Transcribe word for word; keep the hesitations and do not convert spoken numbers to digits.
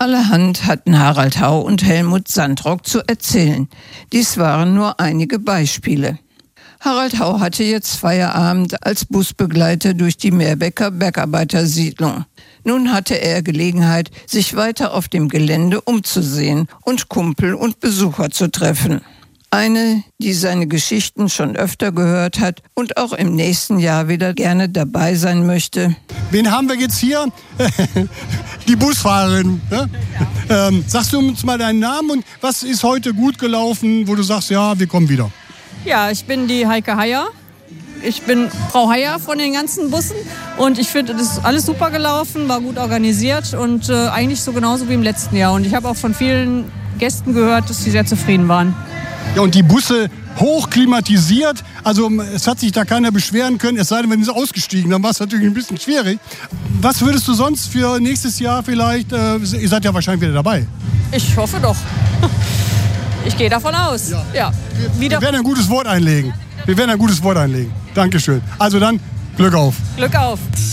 Allerhand hatten Harald Hau und Helmut Sandrock zu erzählen. Dies waren nur einige Beispiele. Harald Hau hatte jetzt Feierabend als Busbegleiter durch die Meerbecker Bergarbeitersiedlung. Nun hatte er Gelegenheit, sich weiter auf dem Gelände umzusehen und Kumpel und Besucher zu treffen. Eine, die seine Geschichten schon öfter gehört hat und auch im nächsten Jahr wieder gerne dabei sein möchte. Wen haben wir jetzt hier? Die Busfahrerin. Ne? Ja. Ähm, sagst du uns mal deinen Namen und was ist heute gut gelaufen, wo du sagst, ja, wir kommen wieder? Ja, ich bin die Heike Heyer. Ich bin Frau Heyer von den ganzen Bussen und ich finde, das ist alles super gelaufen, war gut organisiert und äh, eigentlich so genauso wie im letzten Jahr. Und ich habe auch von vielen Gästen gehört, dass sie sehr zufrieden waren. Ja, und die Busse hochklimatisiert, also es hat sich da keiner beschweren können, es sei denn, wenn sie ausgestiegen, dann war es natürlich ein bisschen schwierig. Was würdest du sonst für nächstes Jahr vielleicht, äh, ihr seid ja wahrscheinlich wieder dabei. Ich hoffe doch. Ich gehe davon aus. Ja. Ja. Wir, wir werden ein gutes Wort einlegen. Wir werden ein gutes Wort einlegen. Dankeschön. Also dann, Glück auf. Glück auf.